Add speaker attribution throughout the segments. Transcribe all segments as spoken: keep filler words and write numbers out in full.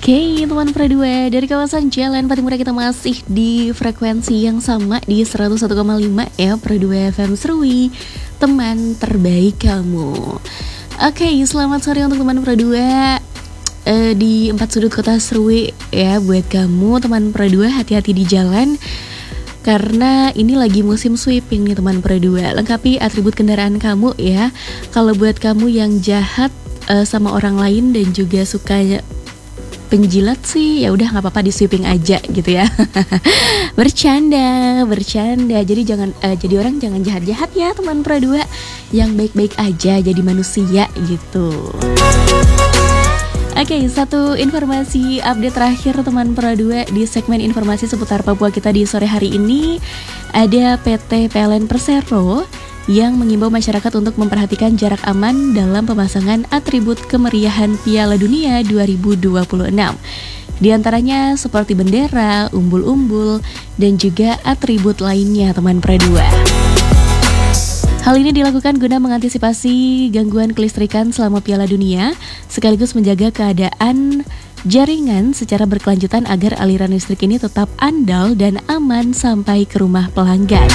Speaker 1: Oke, teman Pro dua, dari kawasan Jalan Patimura kita masih di frekuensi yang sama di seratus satu koma lima ya, Pro dua F M Serui, teman terbaik kamu. Oke, selamat sore untuk teman Pro dua uh, di empat sudut kota Serui ya. Buat kamu teman Pro dua, hati-hati di jalan karena ini lagi musim sweeping nih teman Pro dua. Lengkapi atribut kendaraan kamu ya. Kalau buat kamu yang jahat uh, sama orang lain dan juga suka penjilat sih, ya udah nggak apa-apa, di sweeping aja gitu ya. bercanda bercanda jadi jangan uh, jadi orang jangan jahat-jahat ya teman Pro dua, yang baik-baik aja, jadi manusia gitu. Oke, okay, satu informasi update terakhir teman Pro dua di segmen informasi seputar Papua kita di sore hari ini. Ada P T P L N Persero yang mengimbau masyarakat untuk memperhatikan jarak aman dalam pemasangan atribut kemeriahan Piala Dunia dua ribu dua puluh enam. Di antaranya seperti bendera, umbul-umbul, dan juga atribut lainnya teman Pro dua. Hal ini dilakukan guna mengantisipasi gangguan kelistrikan selama Piala Dunia, sekaligus menjaga keadaan jaringan secara berkelanjutan agar aliran listrik ini tetap andal dan aman sampai ke rumah pelanggan.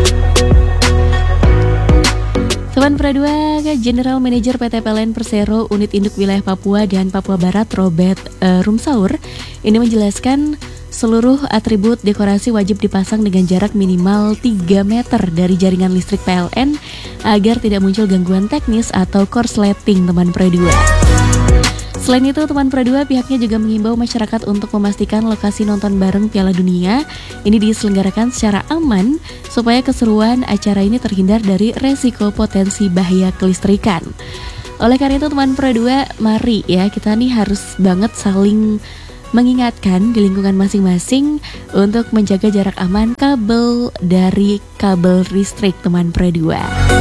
Speaker 1: Teman Pro dua, General Manager P T P L N Persero Unit Induk Wilayah Papua dan Papua Barat Robert uh, Rumsaur ini menjelaskan seluruh atribut dekorasi wajib dipasang dengan jarak minimal tiga meter dari jaringan listrik P L N agar tidak muncul gangguan teknis atau korsleting teman Pro dua. Selain itu, teman Pro dua, pihaknya juga mengimbau masyarakat untuk memastikan lokasi nonton bareng Piala Dunia ini diselenggarakan secara aman supaya keseruan acara ini terhindar dari resiko potensi bahaya kelistrikan. Oleh karena itu, teman Pro dua, mari ya kita nih harus banget saling mengingatkan di lingkungan masing-masing untuk menjaga jarak aman kabel dari kabel listrik teman Pro dua.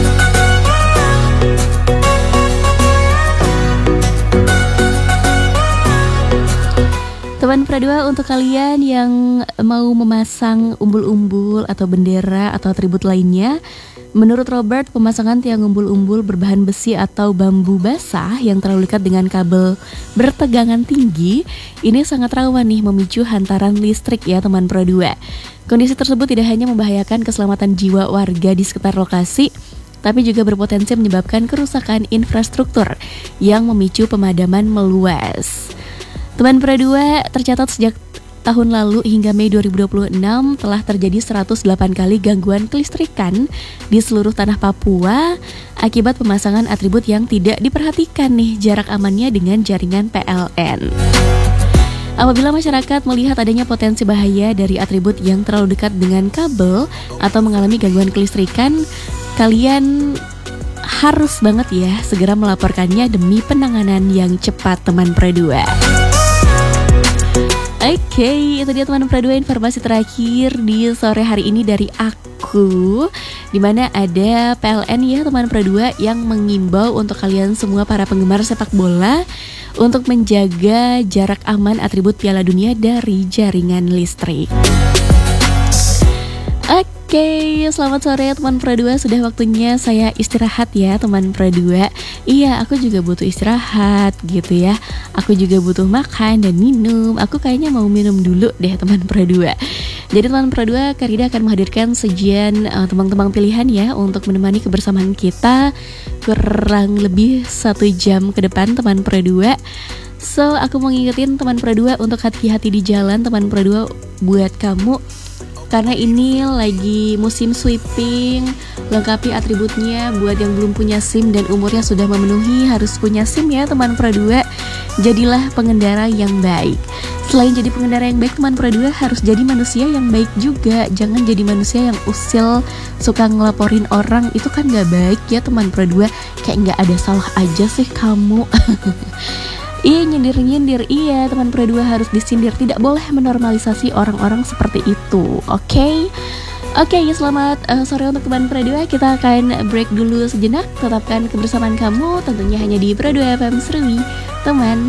Speaker 1: Teman Pro dua, untuk kalian yang mau memasang umbul-umbul atau bendera atau atribut lainnya, menurut Robert, pemasangan tiang umbul-umbul berbahan besi atau bambu basah yang terlalu dekat dengan kabel bertegangan tinggi ini sangat rawan nih memicu hantaran listrik ya teman Pro dua. Kondisi tersebut tidak hanya membahayakan keselamatan jiwa warga di sekitar lokasi, tapi juga berpotensi menyebabkan kerusakan infrastruktur yang memicu pemadaman meluas. Teman Pro dua, tercatat sejak tahun lalu hingga Mei dua ribu dua puluh enam telah terjadi seratus delapan kali gangguan kelistrikan di seluruh tanah Papua akibat pemasangan atribut yang tidak diperhatikan nih jarak amannya dengan jaringan P L N. Apabila masyarakat melihat adanya potensi bahaya dari atribut yang terlalu dekat dengan kabel atau mengalami gangguan kelistrikan, kalian harus banget ya segera melaporkannya demi penanganan yang cepat teman Pro dua. Oke, okay, itu dia teman Pro dua, informasi terakhir di sore hari ini dari aku, dimana ada P L N ya teman Pro dua yang mengimbau untuk kalian semua para penggemar sepak bola untuk menjaga jarak aman atribut Piala Dunia dari jaringan listrik. Oke, okay, selamat sore teman Pro dua, sudah waktunya saya istirahat ya teman Pro dua. Iya, aku juga butuh istirahat gitu ya. Aku juga butuh makan dan minum. Aku kayaknya mau minum dulu deh teman Pro dua. Jadi teman Pro dua, Karida akan menghadirkan sajian uh, teman-teman pilihan ya untuk menemani kebersamaan kita kurang lebih satu jam ke depan teman Pro dua. So, aku mau ngingetin teman Pro dua untuk hati-hati di jalan teman Pro dua, buat kamu, karena ini lagi musim sweeping. Lengkapi atributnya. Buat yang belum punya SIM dan umurnya sudah memenuhi, harus punya SIM ya teman Pro dua. Jadilah pengendara yang baik. Selain jadi pengendara yang baik teman Pro dua, harus jadi manusia yang baik juga. Jangan jadi manusia yang usil, suka ngelaporin orang, itu kan gak baik ya teman Pro dua. Kayak gak ada salah aja sih kamu. Iya, nyindir-nyindir, iya teman Pro dua, harus disindir. Tidak boleh menormalisasi orang-orang seperti itu. Oke okay? Oke, okay, selamat uh, sore untuk teman Pro dua. Kita akan break dulu sejenak. Tetapkan kebersamaan kamu tentunya hanya di Pro dua F M Serui, teman